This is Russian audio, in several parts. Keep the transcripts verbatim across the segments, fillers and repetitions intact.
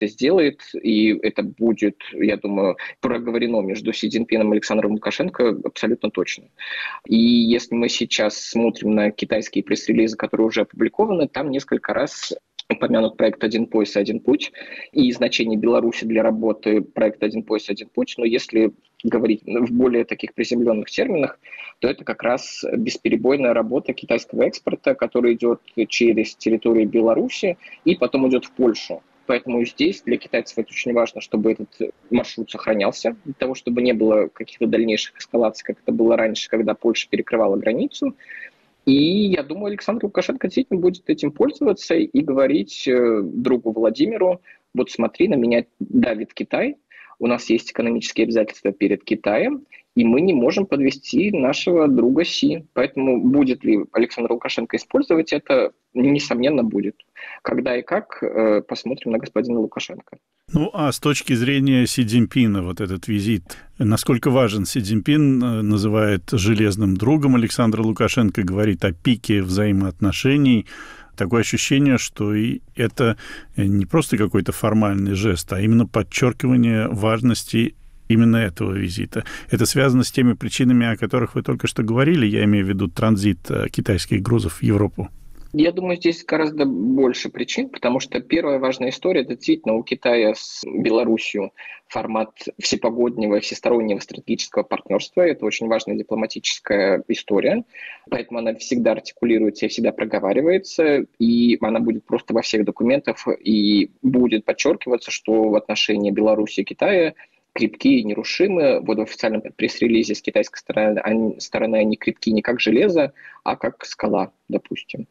сделает, и это будет, я думаю, проговорено между Си Цзиньпином и Александром Лукашенко абсолютно точно. И если мы сейчас смотрим на китайские пресс-релизы, которые уже опубликованы, там несколько раз упомянут проект «Один пояс, один путь» и значение Беларуси для работы проекта «Один пояс, один путь». Но если говорить в более таких приземленных терминах, то это как раз бесперебойная работа китайского экспорта, который идет через территорию Беларуси и потом идет в Польшу. Поэтому здесь для китайцев это очень важно, чтобы этот маршрут сохранялся, для того, чтобы не было каких-то дальнейших эскалаций, как это было раньше, когда Польша перекрывала границу. И я думаю, Александр Лукашенко действительно будет этим пользоваться и говорить другу Владимиру: вот смотри, на меня давит Китай, у нас есть экономические обязательства перед Китаем, и мы не можем подвести нашего друга Си. Поэтому будет ли Александр Лукашенко использовать это, несомненно, будет. Когда и как, посмотрим на господина Лукашенко. Ну, а с точки зрения Си Цзиньпина, вот этот визит, насколько важен? Си Цзиньпин называет железным другом Александра Лукашенко, говорит о пике взаимоотношений. Такое ощущение, что и это не просто какой-то формальный жест, а именно подчеркивание важности именно этого визита. Это связано с теми причинами, о которых вы только что говорили, я имею в виду транзит китайских грузов в Европу. Я думаю, здесь гораздо больше причин, потому что первая важная история – это действительно у Китая с Беларусью формат всепогоднего, всестороннего стратегического партнерства. Это очень важная дипломатическая история, поэтому она всегда артикулируется и всегда проговаривается, и она будет просто во всех документах, и будет подчеркиваться, что в отношении Беларуси и Китая крепкие и нерушимые. Вот в официальном пресс-релизе с китайской стороны они, стороны они крепки не как железо, а как скала, допустим.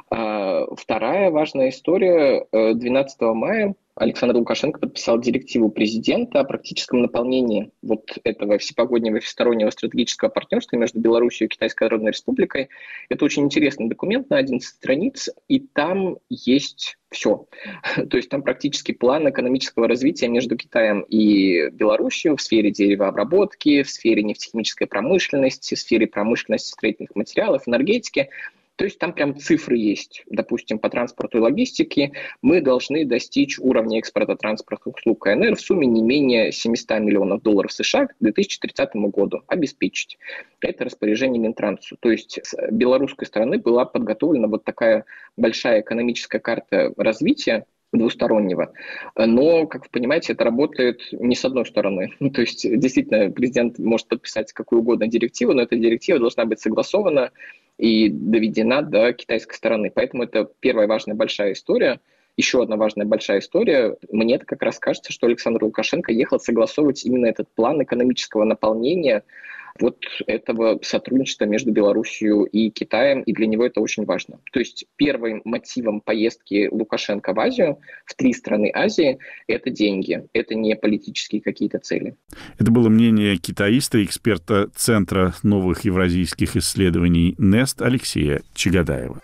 А, вторая важная история. двенадцатого мая Александр Лукашенко подписал директиву президента о практическом наполнении вот этого всепогоднего всестороннего стратегического партнерства между Беларусью и Китайской Народной Республикой. Это очень интересный документ на одиннадцать страниц, и там есть все. То есть там практически план экономического развития между Китаем и Беларусью в сфере деревообработки, в сфере нефтехимической промышленности, в сфере промышленности строительных материалов, энергетики. То есть там прям цифры есть. Допустим, по транспорту и логистике мы должны достичь уровня экспорта транспортных услуг КНР в сумме не менее семьсот миллионов долларов США к две тысячи тридцатому году. Обеспечить. Это распоряжение Минтрансу. То есть с белорусской стороны была подготовлена вот такая большая экономическая карта развития двустороннего. Но, как вы понимаете, это работает не с одной стороны. То есть, действительно, президент может подписать какую угодно директиву, но эта директива должна быть согласована и доведена до китайской стороны. Поэтому это первая важная большая история. Еще одна важная большая история. Мне это как раз кажется, что Александр Лукашенко ехал согласовывать именно этот план экономического наполнения вот этого сотрудничества между Беларусью и Китаем, и для него это очень важно. То есть первым мотивом поездки Лукашенко в Азию, в три страны Азии, это деньги, это не политические какие-то цели. Это было мнение китаиста, эксперта Центра новых евразийских исследований НЕСТ Алексея Чагадаева.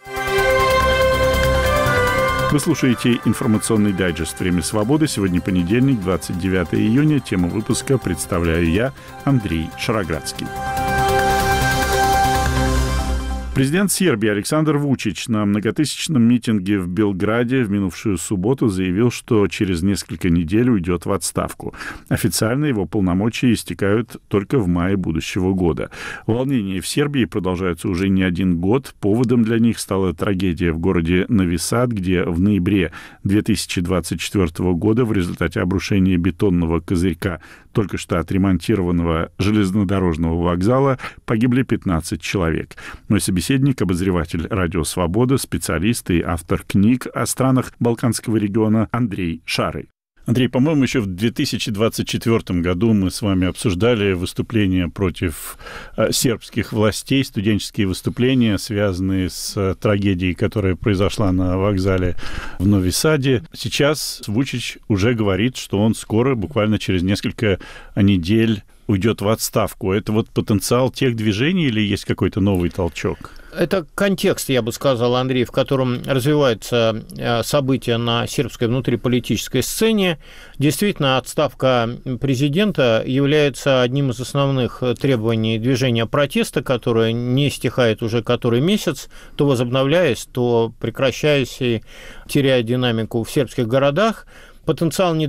Вы слушаете информационный дайджест «Время свободы». Сегодня понедельник, двадцать девятого июня. Тему выпуска представляю я, Андрей Шароградский. Президент Сербии Александр Вучич на многотысячном митинге в Белграде в минувшую субботу заявил, что через несколько недель уйдет в отставку. Официально его полномочия истекают только в мае будущего года. Волнения в Сербии продолжаются уже не один год. Поводом для них стала трагедия в городе Нови Сад, где в ноябре две тысячи двадцать четвёртого года в результате обрушения бетонного козырька только что отремонтированного железнодорожного вокзала погибли пятнадцать человек. Мой собеседник, обозреватель «Радио Свобода», специалист и автор книг о странах Балканского региона Андрей Шарый. Андрей, по-моему, еще в две тысячи двадцать четвёртом году мы с вами обсуждали выступления против э, сербских властей, студенческие выступления, связанные с трагедией, которая произошла на вокзале в Нови Саде. Сейчас Вучич уже говорит, что он скоро, буквально через несколько недель, уйдет в отставку. Это вот потенциал тех движений или есть какой-то новый толчок? Это контекст, я бы сказал, Андрей, в котором развиваются события на сербской внутриполитической сцене. Действительно, отставка президента является одним из основных требований движения протеста, которое не стихает уже который месяц, то возобновляясь, то прекращаясь и теряя динамику в сербских городах. потенциал